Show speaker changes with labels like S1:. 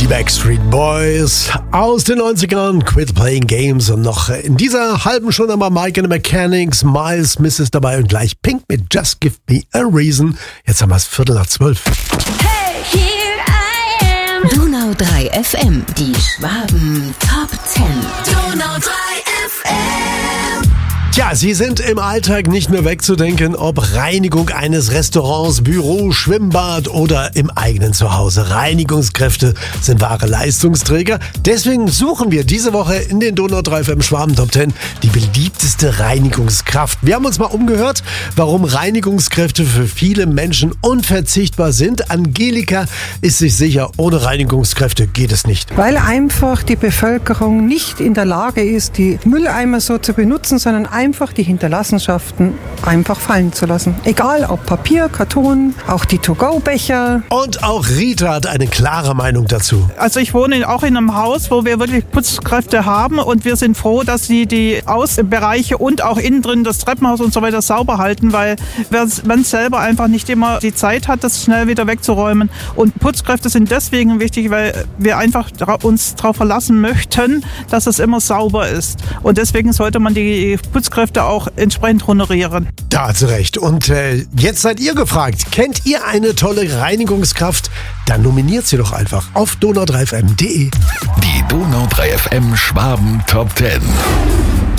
S1: Die Backstreet Boys aus den 90ern, Quit Playing Games, und noch in dieser halben Stunde mal Mike and the Mechanics, Miles Smith ist dabei und gleich Pink mit Just Give Me a Reason. Jetzt haben wir es 11:45.
S2: Hey, here I am.
S3: Donau 3 FM, die Schwaben Top 10.
S2: Donau 3 FM.
S1: Tja, sie sind im Alltag nicht mehr wegzudenken, ob Reinigung eines Restaurants, Büro, Schwimmbad oder im eigenen Zuhause. Reinigungskräfte sind wahre Leistungsträger. Deswegen suchen wir diese Woche in den Donau 3 FM Schwaben Top 10 die beliebteste Reinigungskraft. Wir haben uns mal umgehört, warum Reinigungskräfte für viele Menschen unverzichtbar sind. Angelika ist sich sicher, ohne Reinigungskräfte geht es nicht.
S4: Weil einfach die Bevölkerung nicht in der Lage ist, die Mülleimer so zu benutzen, sondern einfach die Hinterlassenschaften einfach fallen zu lassen. Egal ob Papier, Karton, auch die To-Go-Becher.
S1: Und auch Rita hat eine klare Meinung dazu.
S5: Also ich wohne auch in einem Haus, wo wir wirklich Putzkräfte haben, und wir sind froh, dass sie die Außenbereiche und auch innen drin das Treppenhaus und so weiter sauber halten, weil man selber einfach nicht immer die Zeit hat, das schnell wieder wegzuräumen. Und Putzkräfte sind deswegen wichtig, weil wir einfach uns darauf verlassen möchten, dass es immer sauber ist. Und deswegen sollte man die Putzkräfte auch entsprechend honorieren.
S1: Da hat sie recht. Und jetzt seid ihr gefragt. Kennt ihr eine tolle Reinigungskraft? Dann nominiert sie doch einfach auf donau3fm.de.
S6: Die Donau 3 FM Schwaben Top 10.